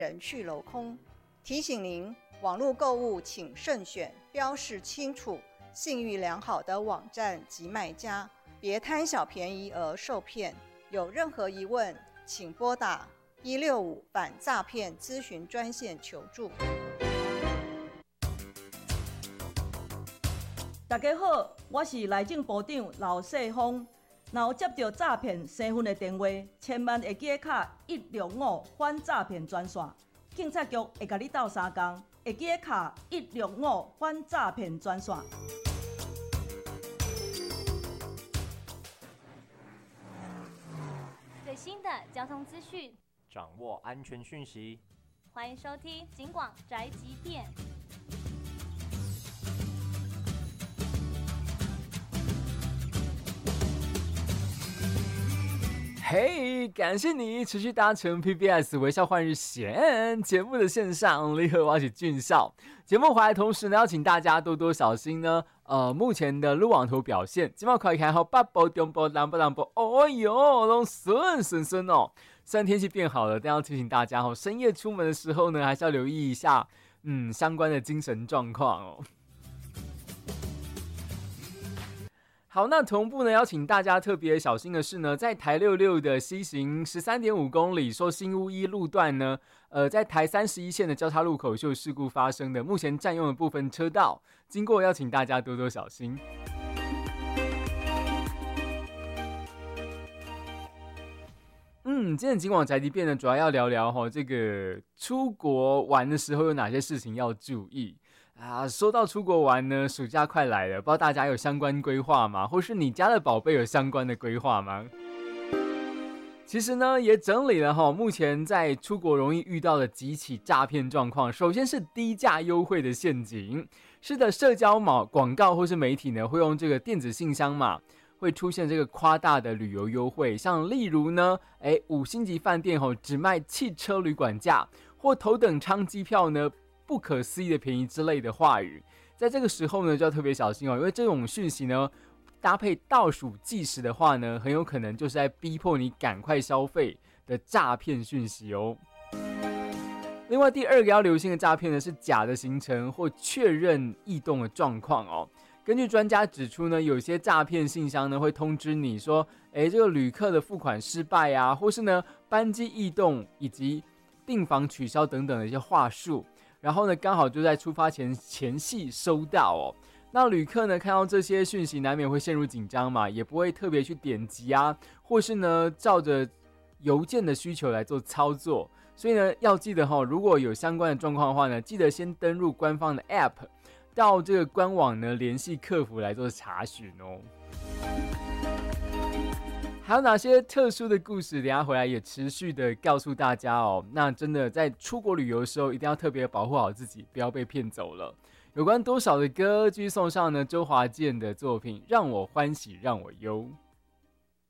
人去楼空。提醒您，网络购物请慎选标示清楚、信誉良好的网站及卖家，别贪小便宜而受骗。有任何疑问，请拨打165反诈骗咨询专线求助。 大家好，我是内政部长刘世峰。若有接到诈骗身份的电话，千万会记得卡165反诈骗专线，警察局会甲你斗3工，会记得卡165反诈骗专线。 最新的交通资讯， 掌握安全讯息， 欢迎收听警广宅急便。 嘿，感谢你持续搭乘 PBS 微笑换日线节目的线上，你好，我是俊孝。节目回来同时呢，要请大家多多小心呢。目前的路网图表现，今晚快看好北部、中部、南部、哦哟，都顺哦。虽然天气变好了，但要提醒大家深夜出门的时候呢，还是要留意一下相关的精神状况哦。好，那同步呢，要请大家特别小心的是呢，在台66的西行13.5公里受新屋一路段呢，在台31线的交叉路口是有事故发生的，目前占用的部分车道，经过要请大家多多小心。今天警广宅急便呢，主要要聊聊这个出国玩的时候有哪些事情要注意。说到出国玩呢，暑假快来了，不知道大家有相关规划吗？或是你家的宝贝有相关的规划吗？其实呢，也整理了目前在出国容易遇到的几起诈骗状况。首先是低价优惠的陷阱。是的，社交广告或是媒体呢，会用这个电子信箱嘛，会出现这个夸大的旅游优惠，像例如呢，5星级饭店只卖汽车旅馆价，或头等舱机票呢不可思议的便宜之类的话语。在这个时候呢，就要特别小心因为这种讯息呢搭配倒数计时的话呢，很有可能就是在逼迫你赶快消费的诈骗讯息哦。另外第二个要留心的诈骗呢，是假的行程或确认异动的状况哦。根据专家指出呢，有些诈骗信箱呢会通知你说，这个旅客的付款失败啊，或是呢班机异动以及订房取消等等的一些话术。然后呢，刚好就在出发前夕收到哦。那旅客呢看到这些讯息，难免会陷入紧张嘛，也不会特别去点击啊，或是呢照着邮件的需求来做操作。所以呢，要记得如果有相关的状况的话呢，记得先登入官方的 App， 到这个官网呢联系客服来做查询哦。还有哪些特殊的故事，等一下回来也持续的告诉大家哦。那真的在出国旅游的时候，一定要特别保护好自己，不要被骗走了。有关多少的歌，继续送上呢周华健的作品《让我欢喜让我忧》。